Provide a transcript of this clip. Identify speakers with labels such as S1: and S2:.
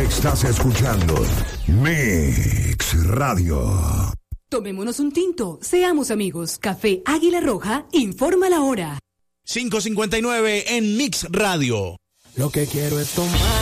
S1: Estás escuchando Mix Radio.
S2: Tomémonos un tinto, seamos amigos. Café Águila Roja informa la hora.
S3: 5:59 en Mix Radio.
S4: Lo que quiero es tomar